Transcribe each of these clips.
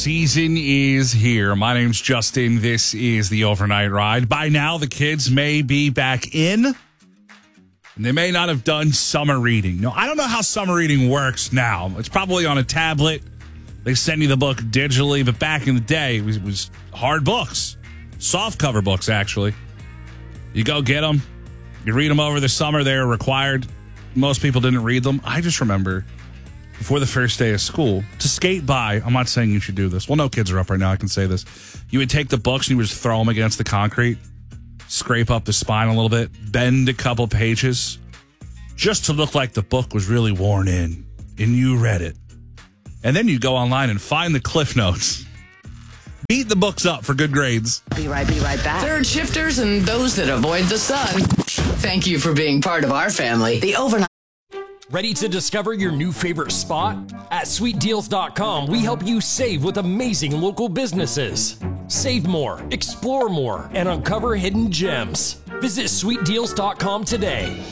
Season is here. My name's Justin. This is the Overnight Ride. By now, the kids may be back in, and they may not have done summer reading. No, I don't know how summer reading works now. It's probably on a tablet. They send you the book digitally, but back in the day, it was hard books. Soft cover books, actually. You go get them. You read them over the summer. They're required. Most people didn't read them. I just remember before the first day of school, to skate by, I'm not saying you should do this. Well, no kids are up right now. I can say this. You would take the books and you would just throw them against the concrete, scrape up the spine a little bit, bend a couple pages, just to look like the book was really worn in and you read it. And then you'd go online and find the cliff notes. Beat the books up for good grades. Be right back. Third shifters and those that avoid the sun. Thank you for being part of our family. The Overnight. Ready to discover your new favorite spot? At sweetdeals.com, we help you save with amazing local businesses. Save more, explore more, and uncover hidden gems. Visit sweetdeals.com today.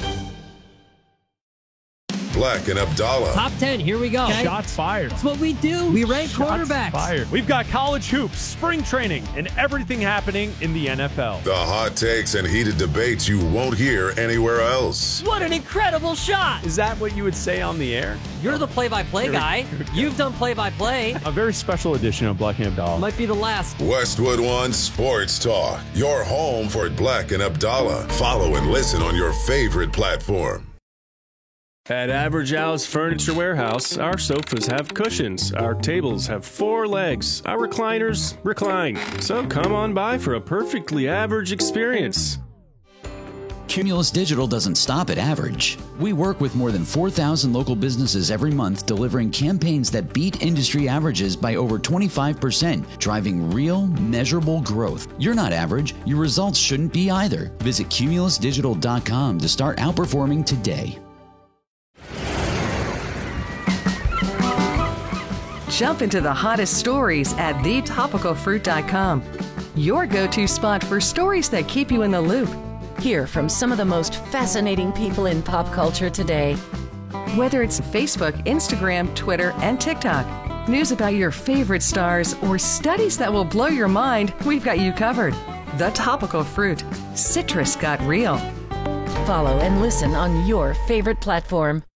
Black and Abdallah. Top 10, here we go. Okay. Shots fired. That's what we do. We rank quarterbacks. Fired. We've got college hoops, spring training, and everything happening in the NFL. The hot takes and heated debates you won't hear anywhere else. What an incredible shot. Is that what you would say on the air? You're the play-by-play guy. You've done play-by-play. A very special edition of Black and Abdallah. Might be the last. Westwood One Sports Talk. Your home for Black and Abdallah. Follow and listen on your favorite platform. At Average House Furniture Warehouse, our sofas have cushions, our tables have 4 legs, our recliners recline. So come on by for a perfectly average experience. Cumulus Digital doesn't stop at average. We work with more than 4,000 local businesses every month, delivering campaigns that beat industry averages by over 25%, driving real, measurable growth. You're not average. Your results shouldn't be either. Visit cumulusdigital.com to start outperforming today. Jump into the hottest stories at thetopicalfruit.com. Your go-to spot for stories that keep you in the loop. Hear from some of the most fascinating people in pop culture today. Whether it's Facebook, Instagram, Twitter, and TikTok, news about your favorite stars, or studies that will blow your mind, we've got you covered. The Topical Fruit. Citrus got real. Follow and listen on your favorite platform.